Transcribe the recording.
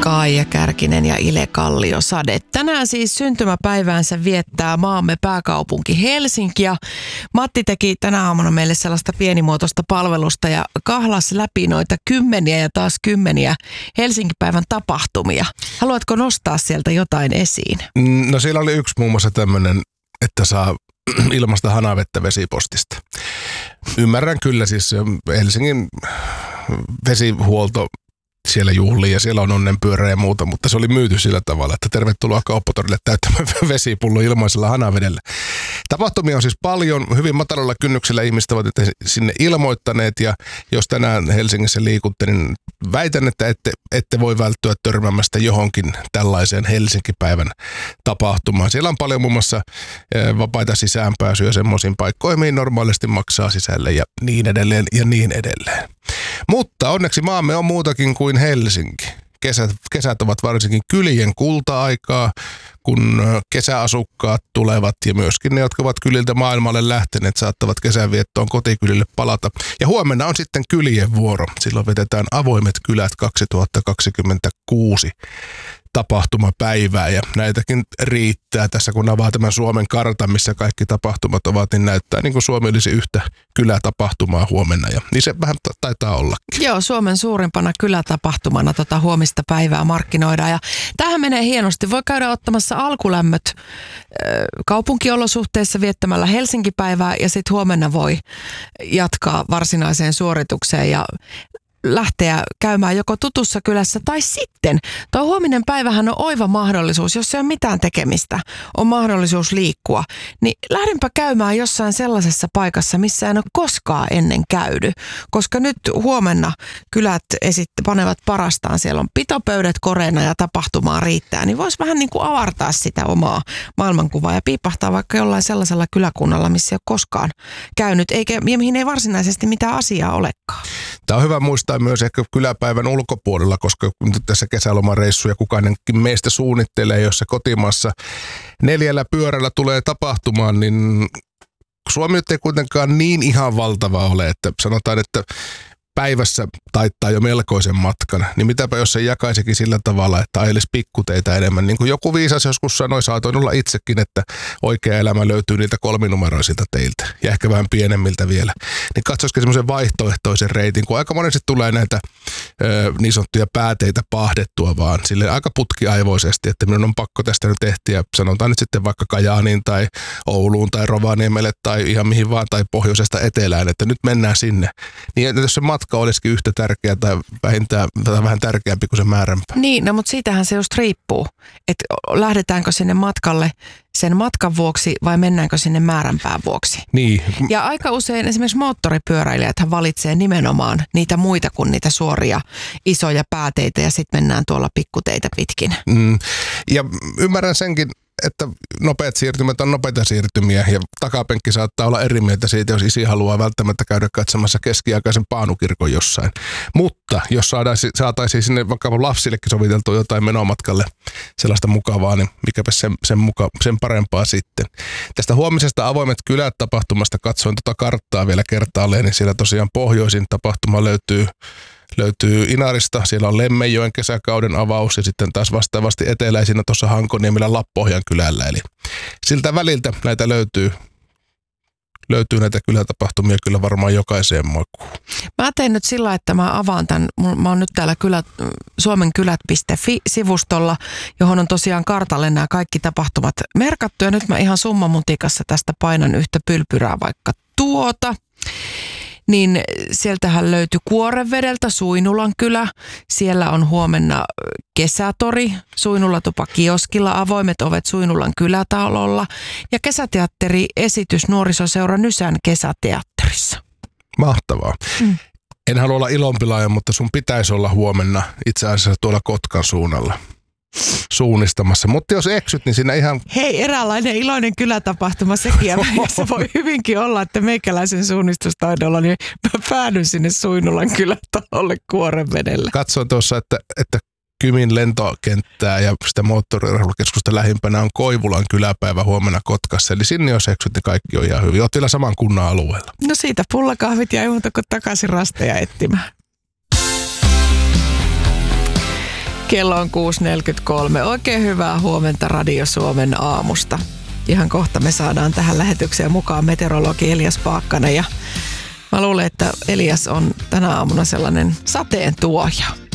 Kaija Kärkinen ja Ile Kalliosade. Tänään siis syntymäpäiväänsä viettää maamme pääkaupunki Helsinki ja Matti teki tänä aamuna meille sellaista pienimuotoista palvelusta ja kahlas läpi noita kymmeniä ja taas kymmeniä Helsinki-päivän tapahtumia. Haluatko nostaa sieltä jotain esiin? No siellä oli yksi muun muassa tämmöinen, että saa ilmasta hanavettä vesipostista. Ymmärrän kyllä siis Helsingin vesihuolto siellä juhlii ja siellä on onnenpyörä ja muuta, mutta se oli myyty sillä tavalla, että tervetuloa kauppatorille täyttämään vesipullo ilmaisella hanavedellä. Tapahtumia on siis paljon, hyvin matalalla kynnyksellä ihmiset ovat sinne ilmoittaneet ja jos tänään Helsingissä liikutte, niin väitän, että ette voi välttyä törmäämästä johonkin tällaiseen Helsinki-päivän tapahtumaan. Siellä on paljon muun muassa vapaita sisäänpääsyjä semmoisiin paikkoihin, mihin normaalisti maksaa sisälle ja niin edelleen ja niin edelleen. Mutta onneksi maamme on muutakin kuin Helsinki. Kesät ovat varsinkin kylien kulta-aikaa, kun kesäasukkaat tulevat ja myöskin ne, jotka ovat kyliltä maailmalle lähteneet, saattavat kesänviettoon kotikylille palata. Ja huomenna on sitten kylien vuoro. Silloin vedetään Avoimet kylät 2026 tapahtumapäivää ja näitäkin riittää tässä, kun avaa tämän Suomen kartan, missä kaikki tapahtumat ovat, niin näyttää niin kuin Suomi olisi yhtä kylätapahtumaa huomenna ja niin se vähän taitaa ollakin. Joo, Suomen suurimpana kylätapahtumana huomista päivää markkinoidaan ja tämähän menee hienosti. Voi käydä ottamassa alkulämmöt kaupunkiolosuhteissa viettämällä Helsinki-päivää ja sitten huomenna voi jatkaa varsinaiseen suoritukseen ja lähteä käymään joko tutussa kylässä tai sitten. Tuo huominen päivähän on oiva mahdollisuus, jos ei ole mitään tekemistä, on mahdollisuus liikkua. Niin lähdenpä käymään jossain sellaisessa paikassa, missä en ole koskaan ennen käydy. Koska nyt huomenna kylät panevat parastaan, siellä on pitopöydät koreena ja tapahtumaa riittää. Niin voisi vähän niin kuin avartaa sitä omaa maailmankuvaa ja piipahtaa vaikka jollain sellaisella kyläkunnalla, missä ei ole koskaan käynyt, eikä mihin ei varsinaisesti mitään asiaa olekaan. Tämä on hyvä muistaa myös ehkä kyläpäivän ulkopuolella, koska nyt tässä kesälomareissuja kukainenkin meistä suunnittelee, jos se kotimaassa 4 pyörällä tulee tapahtumaan, niin Suomi nyt ei kuitenkaan niin ihan valtava ole, että sanotaan, että päivässä taittaa jo melkoisen matkan, niin mitäpä jos se jakaisikin sillä tavalla, että ajelisi pikkuteitä enemmän. Niin kuin joku viisas joskus sanoi, saatoin olla itsekin, että oikea elämä löytyy niiltä 3-numeroisilta teiltä ja ehkä vähän pienemmiltä vielä. Niin katsoisikin semmoisen vaihtoehtoisen reitin, kun aika monesti tulee näitä niin sanottuja pääteitä pahdettua vaan silleen aika putkiaivoisesti, että minun on pakko tästä nyt ehtiä, sanotaan nyt sitten vaikka Kajaaniin tai Ouluun tai Rovaniemelle tai ihan mihin vaan tai pohjoisesta etelään, että nyt mennään sinne. Niin jos se matka olisikin yhtä tärkeä tai vähintään tai vähän tärkeämpi kuin se määränpää. Niin, no mutta siitähän se just riippuu, että lähdetäänkö sinne matkalle sen matkan vuoksi vai mennäänkö sinne määränpään vuoksi. Niin. Ja aika usein esimerkiksi moottoripyöräilijät valitsee nimenomaan niitä muita kuin niitä suoria isoja pääteitä ja sitten mennään tuolla pikkuteitä pitkin. Ja ymmärrän senkin, että nopeat siirtymät on nopeita siirtymiä ja takapenkki saattaa olla eri mieltä siitä, jos isi haluaa välttämättä käydä katsomassa keskiaikaisen paanukirkon jossain. Mutta jos saataisiin sinne vaikka lapsillekin soviteltua jotain menomatkalle sellaista mukavaa, niin mikäpä sen parempaa sitten. Tästä huomisesta Avoimet kylät -tapahtumasta katsoin karttaa vielä kertaalleen, niin siellä tosiaan pohjoisin tapahtuma löytyy Inarista, siellä on Lemmenjoen kesäkauden avaus ja sitten taas vastaavasti eteläisinä tuossa Hankoniemellä Lappohjan kylällä. Eli siltä väliltä näitä löytyy näitä kylätapahtumia kyllä varmaan jokaiseen makuun. Mä tein nyt sillä, että mä avaan tämän, mä oon nyt täällä suomenkylät.fi-sivustolla, johon on tosiaan kartalle nämä kaikki tapahtumat merkattu ja nyt mä ihan summamutikassa tästä painan yhtä pylpyrää vaikka tuota. Niin sieltähän löytyi Kuorevedeltä Suinulan kylä. Siellä on huomenna kesätori Suinulatupa kioskilla, Avoimet ovet Suinulan kylätalolla ja kesäteatteriesitys Nuorisoseura Nysän kesäteatterissa. Mahtavaa. En halua olla ilonpilaaja, mutta sun pitäisi olla huomenna itse asiassa tuolla Kotkan suunnalla suunnistamassa. Mutta jos eksyt, niin siinä ihan... Hei, eräänlainen iloinen kylätapahtuma sekin. Ja se voi hyvinkin olla, että meikäläisen suunnistustaidolla, niin mä päädyn sinne Suinulan kylätalolle Kuorevedelle. Katsoin tuossa, että Kymin lentokenttää ja sitä moottoriurheilukeskusta lähimpänä on Koivulan kyläpäivä huomenna Kotkassa. Eli sinne jos eksyt, niin kaikki on ihan hyvin. Oot vielä saman kunnan alueella. No siitä pullakahvit ja ei muuta kuin takaisin rasteja etsimään. Kello on 6.43. Oikein hyvää huomenta Radio Suomen aamusta. Ihan kohta me saadaan tähän lähetykseen mukaan meteorologi Elias Paakkanen. Ja mä luulen, että Elias on tänä aamuna sellainen sateen tuoja.